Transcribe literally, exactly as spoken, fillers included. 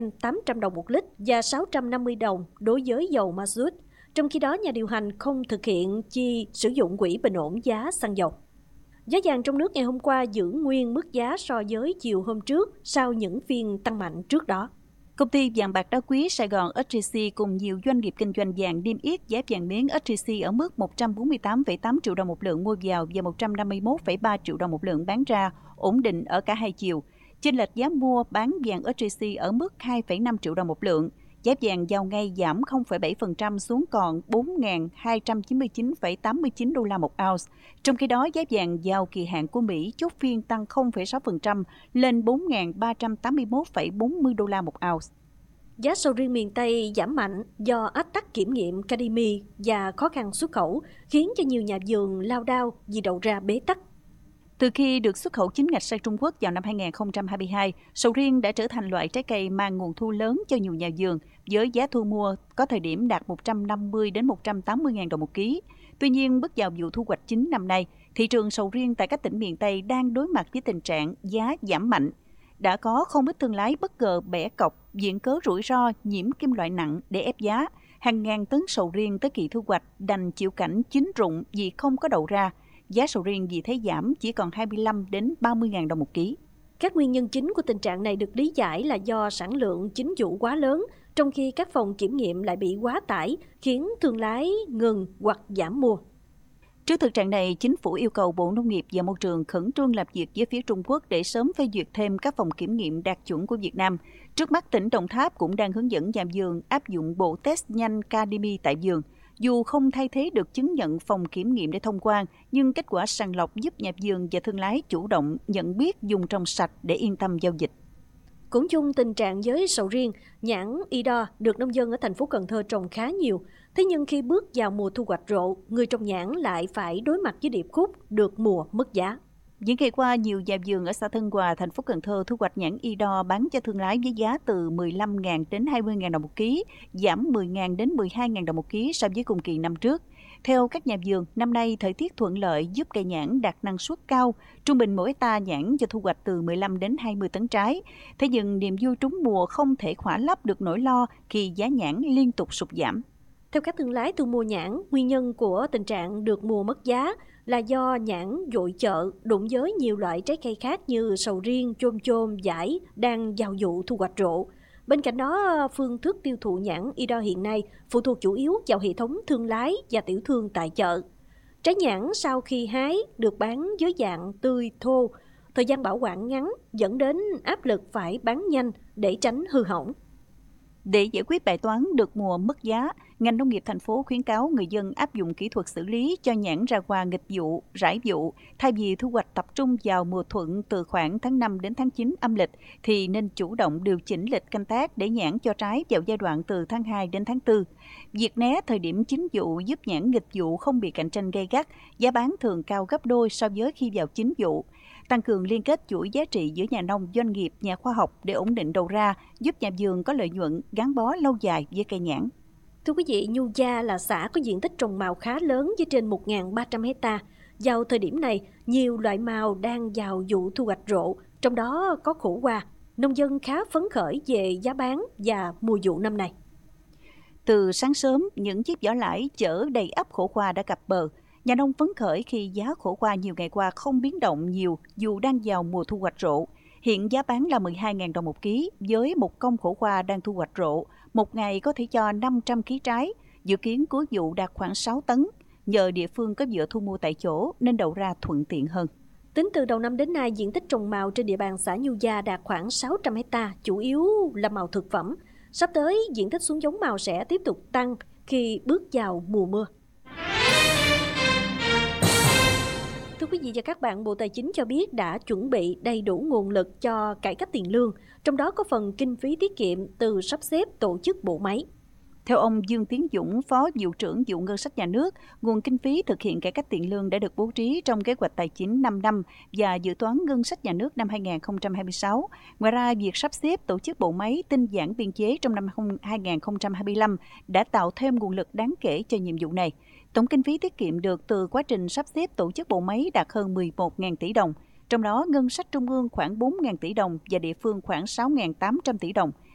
tám trăm đồng một lít và sáu trăm năm mươi đồng đối với dầu ma rút. Trong khi đó, nhà điều hành không thực hiện chi sử dụng quỹ bình ổn giá xăng dầu. Giá vàng trong nước ngày hôm qua giữ nguyên mức giá so với chiều hôm trước sau những phiên tăng mạnh trước đó. Công ty vàng bạc đá quý Sài Gòn ét gi xê cùng nhiều doanh nghiệp kinh doanh vàng niêm yết giá vàng miếng ét gi xê ở mức một trăm bốn mươi tám phẩy tám triệu đồng một lượng mua vào và một trăm năm mươi mốt phẩy ba triệu đồng một lượng bán ra, ổn định ở cả hai chiều. Chênh lệch giá mua bán vàng ét gi xê ở mức hai phẩy năm triệu đồng một lượng. Giá vàng giao ngay giảm không phẩy bảy phần trăm xuống còn bốn nghìn hai trăm chín mươi chín phẩy tám mươi chín đô la một ounce. Trong khi đó, giá vàng giao kỳ hạn của Mỹ chốt phiên tăng không phẩy sáu phần trăm lên bốn nghìn ba trăm tám mươi mốt phẩy bốn mươi đô la một ounce. Giá sầu riêng miền Tây giảm mạnh do ách tắc kiểm nghiệm Cadimi và khó khăn xuất khẩu, khiến cho nhiều nhà vườn lao đao vì đầu ra bế tắc. Từ khi được xuất khẩu chính ngạch sang Trung Quốc vào năm hai nghìn không trăm hai mươi hai, sầu riêng đã trở thành loại trái cây mang nguồn thu lớn cho nhiều nhà vườn, với giá thu mua có thời điểm đạt một trăm năm mươi đến một trăm tám mươi nghìn đồng một ký. Tuy nhiên, bước vào vụ thu hoạch chính năm nay, thị trường sầu riêng tại các tỉnh miền Tây đang đối mặt với tình trạng giá giảm mạnh. Đã có không ít thương lái bất ngờ bẻ cọc, viện cớ rủi ro nhiễm kim loại nặng để ép giá. Hàng ngàn tấn sầu riêng tới kỳ thu hoạch đành chịu cảnh chín rụng vì không có đậu ra. Giá sầu riêng vì thế giảm chỉ còn hai mươi lăm đến ba mươi nghìn đồng một ký. Các nguyên nhân chính của tình trạng này được lý giải là do sản lượng chính vụ quá lớn, trong khi các phòng kiểm nghiệm lại bị quá tải, khiến thương lái ngừng hoặc giảm mua. Trước thực trạng này, Chính phủ yêu cầu Bộ Nông nghiệp và Môi trường khẩn trương làm việc với phía Trung Quốc để sớm phê duyệt thêm các phòng kiểm nghiệm đạt chuẩn của Việt Nam. Trước mắt, tỉnh Đồng Tháp cũng đang hướng dẫn nhà vườn áp dụng bộ test nhanh Cadimi tại vườn. Dù không thay thế được chứng nhận phòng kiểm nghiệm để thông quan, nhưng kết quả sàng lọc giúp nhà vườn và thương lái chủ động nhận biết dùng trồng sạch để yên tâm giao dịch. Cũng chung tình trạng với sầu riêng, nhãn Ida được nông dân ở thành phố Cần Thơ trồng khá nhiều. Thế nhưng khi bước vào mùa thu hoạch rộ, người trồng nhãn lại phải đối mặt với điệp khúc được mùa mất giá. Những ngày qua, nhiều nhà vườn ở xã Thân Hòa, thành phố Cần Thơ thu hoạch nhãn Ida bán cho thương lái với giá từ mười lăm nghìn đến hai mươi nghìn đồng một ký, giảm mười nghìn đến mười hai nghìn đồng một ký so với cùng kỳ năm trước. Theo các nhà vườn, năm nay thời tiết thuận lợi giúp cây nhãn đạt năng suất cao, trung bình mỗi hectare nhãn cho thu hoạch từ mười lăm đến hai mươi tấn trái. Thế nhưng niềm vui trúng mùa không thể khỏa lấp được nỗi lo khi giá nhãn liên tục sụt giảm. Theo các thương lái thu mua nhãn, nguyên nhân của tình trạng được mùa mất giá là do nhãn dội chợ đụng với nhiều loại trái cây khác như sầu riêng, chôm chôm, dải đang vào vụ thu hoạch rộ. Bên cạnh đó, phương thức tiêu thụ nhãn Ida hiện nay phụ thuộc chủ yếu vào hệ thống thương lái và tiểu thương tại chợ. Trái nhãn sau khi hái được bán với dạng tươi thô, thời gian bảo quản ngắn dẫn đến áp lực phải bán nhanh để tránh hư hỏng. Để giải quyết bài toán được mùa mất giá, ngành nông nghiệp thành phố khuyến cáo người dân áp dụng kỹ thuật xử lý cho nhãn ra hoa nghịch vụ, rải vụ. Thay vì thu hoạch tập trung vào mùa thuận từ khoảng tháng năm đến tháng chín âm lịch, thì nên chủ động điều chỉnh lịch canh tác để nhãn cho trái vào giai đoạn từ tháng hai đến tháng tư. Việc né thời điểm chính vụ giúp nhãn nghịch vụ không bị cạnh tranh gay gắt, giá bán thường cao gấp đôi so với khi vào chính vụ. Tăng cường liên kết chuỗi giá trị giữa nhà nông, doanh nghiệp, nhà khoa học để ổn định đầu ra, giúp nhà vườn có lợi nhuận gắn bó lâu dài với cây nhãn. Thưa quý vị, Nhu Gia là xã có diện tích trồng màu khá lớn với trên một nghìn ba trăm hectare. Vào thời điểm này, nhiều loại màu đang vào vụ thu hoạch rộ, trong đó có khổ qua. Nông dân khá phấn khởi về giá bán và mùa vụ năm nay. Từ sáng sớm, những chiếc giỏ lãi chở đầy ắp khổ qua đã cập bờ. Nhà nông phấn khởi khi giá khổ qua nhiều ngày qua không biến động nhiều dù đang vào mùa thu hoạch rộ. Hiện giá bán là mười hai nghìn đồng một ký với một công khổ qua đang thu hoạch rộ. Một ngày có thể cho năm trăm ký trái, dự kiến cuối vụ đạt khoảng sáu tấn. Nhờ địa phương có vựa thu mua tại chỗ nên đầu ra thuận tiện hơn. Tính từ đầu năm đến nay, diện tích trồng màu trên địa bàn xã Nhu Gia đạt khoảng sáu trăm hectare, chủ yếu là màu thực phẩm. Sắp tới, diện tích xuống giống màu sẽ tiếp tục tăng khi bước vào mùa mưa. Thưa quý vị và các bạn, Bộ Tài chính cho biết đã chuẩn bị đầy đủ nguồn lực cho cải cách tiền lương, trong đó có phần kinh phí tiết kiệm từ sắp xếp tổ chức bộ máy. Theo ông Dương Tiến Dũng, Phó Vụ trưởng Vụ Ngân sách Nhà nước, nguồn kinh phí thực hiện cải cách tiền lương đã được bố trí trong kế hoạch tài chính năm năm và dự toán ngân sách nhà nước năm hai nghìn không trăm hai mươi sáu. Ngoài ra, việc sắp xếp tổ chức bộ máy tinh giản biên chế trong năm hai nghìn không trăm hai mươi lăm đã tạo thêm nguồn lực đáng kể cho nhiệm vụ này. Tổng kinh phí tiết kiệm được từ quá trình sắp xếp tổ chức bộ máy đạt hơn mười một nghìn tỷ đồng. Trong đó, ngân sách trung ương khoảng bốn nghìn tỷ đồng và địa phương khoảng sáu nghìn tám trăm tỷ đồng.